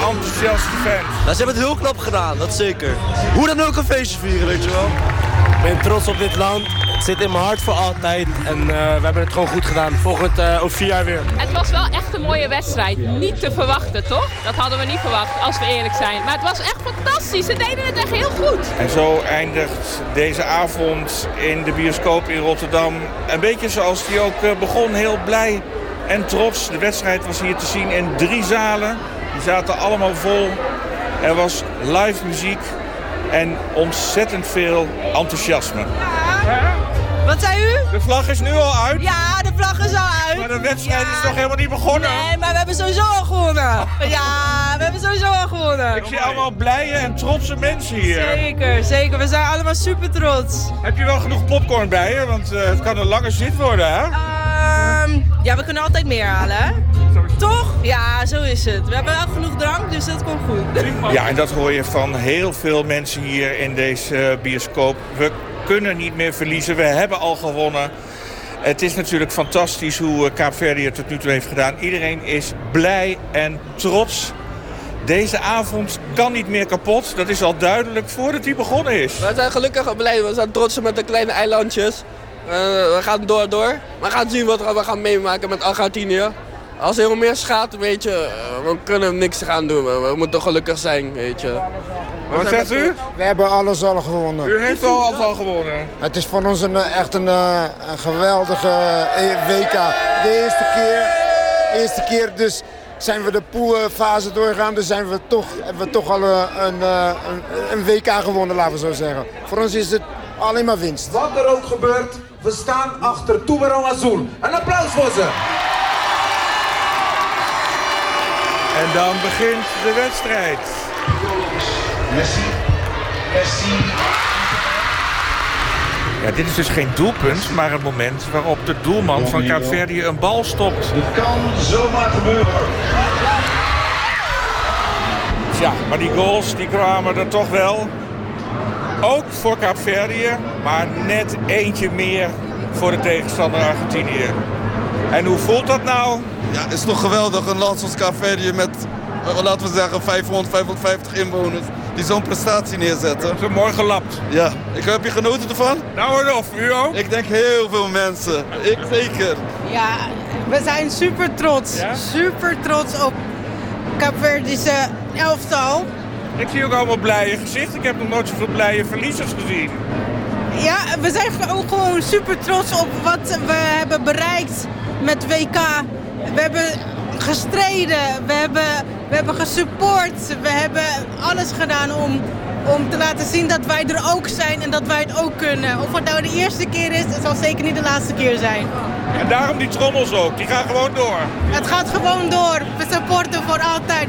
enthousiaste fans. Nou, ze hebben het heel knap gedaan, dat zeker. Hoe dan ook een feestje vieren, weet je wel. Ik ben trots op dit land. Het zit in mijn hart voor altijd. En we hebben het gewoon goed gedaan. Volgend over 4 jaar weer. Het was wel echt een mooie wedstrijd. Niet te verwachten, toch? Dat hadden we niet verwacht, als we eerlijk zijn. Maar het was echt fantastisch. Ze deden het echt heel goed. En zo eindigt deze avond in de bioscoop in Rotterdam. Een beetje zoals die ook begon, heel blij en trots. De wedstrijd was hier te zien in 3 zalen. Die zaten allemaal vol. Er was live muziek en ontzettend veel enthousiasme. Wat zei u? De vlag is nu al uit. Ja, de vlag is al uit. Maar de wedstrijd is nog helemaal niet begonnen. Nee, maar we hebben sowieso al gewonnen. Ja, we hebben sowieso al gewonnen. Ik zie allemaal blije en trotse mensen hier. Zeker, zeker. We zijn allemaal super trots. Heb je wel genoeg popcorn bij je? Want het kan een lange zit worden, hè? Ja, we kunnen altijd meer halen, hè? Toch? Ja, zo is het. We hebben wel genoeg drank, dus dat komt goed. Ja, en dat hoor je van heel veel mensen hier in deze bioscoop. We kunnen niet meer verliezen. We hebben al gewonnen. Het is natuurlijk fantastisch hoe Kaapverdië het tot nu toe heeft gedaan. Iedereen is blij en trots. Deze avond kan niet meer kapot. Dat is al duidelijk voordat hij begonnen is. We zijn gelukkig en blij. We zijn trots met de kleine eilandjes. We gaan door. We gaan zien wat we gaan meemaken met Argentinië. Als er helemaal meer gaat, weet je, we kunnen niks gaan doen. We moeten gelukkig zijn, weet je. Wat zegt u? We hebben alles al gewonnen. U heeft al gewonnen. Het is voor ons echt een geweldige WK. De eerste keer dus zijn we de poolfase doorgegaan. Dus hebben we toch al een WK gewonnen, laten we zo zeggen. Voor ons is het alleen maar winst. Wat er ook gebeurt, we staan achter Tubarão Azul. Een applaus voor ze. En dan begint de wedstrijd. Messi. Ja, dit is dus geen doelpunt, maar het moment waarop de doelman van Kaapverdië een bal stopt. Dit kan zomaar gebeuren. Ja, maar die goals die kwamen er toch wel. Ook voor Kaapverdië, maar net eentje meer voor de tegenstander Argentinië. En hoe voelt dat nou? Ja, het is toch geweldig, een land zoals Kaapverdië met, laten we zeggen, 550 inwoners die zo'n prestatie neerzetten. Dat is mooi gelapt. Ja, heb je genoten ervan? Nou en of, u ook? Ik denk heel veel mensen, ik zeker. Ja, we zijn super trots. Ja? Super trots op Kaapverdische elftal. Ik zie ook allemaal blije gezichten. Ik heb nog nooit zoveel blije verliezers gezien. Ja, we zijn ook gewoon super trots op wat we hebben bereikt met WK. We hebben gestreden, we hebben gesupport, we hebben alles gedaan om te laten zien dat wij er ook zijn en dat wij het ook kunnen. Of het nou de eerste keer is, het zal zeker niet de laatste keer zijn. En daarom die trommels ook, die gaan gewoon door. Het gaat gewoon door, we supporten voor altijd,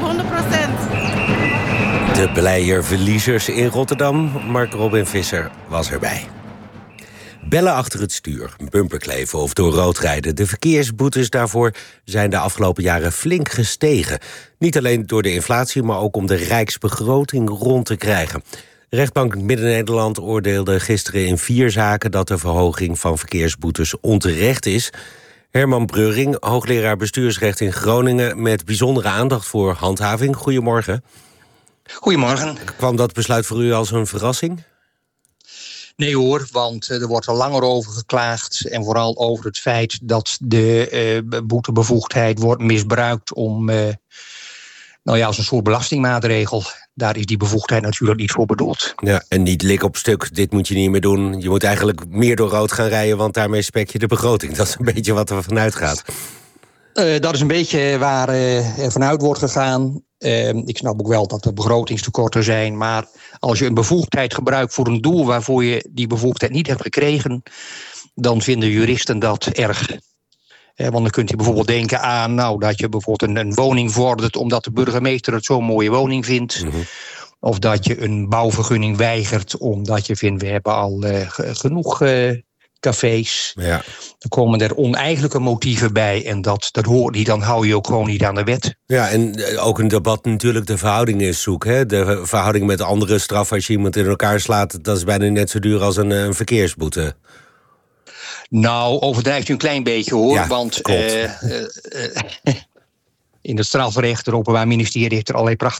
100%. De blije verliezers in Rotterdam, Mark Robin Visser was erbij. Bellen achter het stuur, bumperkleven of door rood rijden. De verkeersboetes daarvoor zijn de afgelopen jaren flink gestegen. Niet alleen door de inflatie, maar ook om de rijksbegroting rond te krijgen. De rechtbank Midden-Nederland oordeelde gisteren in 4 zaken dat de verhoging van verkeersboetes onterecht is. Herman Breuring, hoogleraar bestuursrecht in Groningen met bijzondere aandacht voor handhaving. Goedemorgen. Goedemorgen. Kwam dat besluit voor u als een verrassing? Nee hoor, want er wordt al langer over geklaagd. En vooral over het feit dat de boetebevoegdheid wordt misbruikt om, als een soort belastingmaatregel. Daar is die bevoegdheid natuurlijk niet voor bedoeld. Ja, en niet lik op stuk, dit moet je niet meer doen. Je moet eigenlijk meer door rood gaan rijden, want daarmee spek je de begroting. Dat is een beetje wat er vanuit gaat. Dat is een beetje waar er vanuit wordt gegaan. Ik snap ook wel dat er begrotingstekorten zijn, maar als je een bevoegdheid gebruikt voor een doel waarvoor je die bevoegdheid niet hebt gekregen, dan vinden juristen dat erg. Want dan kunt je bijvoorbeeld denken aan dat je bijvoorbeeld een woning vordert omdat de burgemeester het zo'n mooie woning vindt. Mm-hmm. Of dat je een bouwvergunning weigert omdat je vindt we hebben al genoeg cafés. Ja. Dan komen er oneigenlijke motieven bij en dat hoort niet, dan hou je ook gewoon niet aan de wet. Ja, en ook een debat natuurlijk, de verhouding is zoek. Hè? De verhouding met andere straf als je iemand in elkaar slaat, dat is bijna net zo duur als een verkeersboete. Nou, overdrijft u een klein beetje hoor, ja, want in het strafrecht, het Openbaar Ministerie heeft er allerlei